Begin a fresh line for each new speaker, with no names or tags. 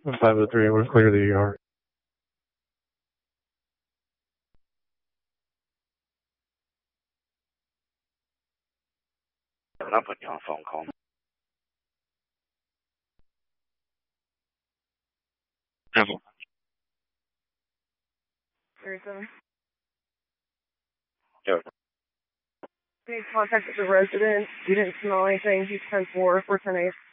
503, we're clear the ER.
I'll put you on a phone call. Devil.
37.
Yeah.
They contacted the resident. You didn't smell anything. He's 10-4, 410-8.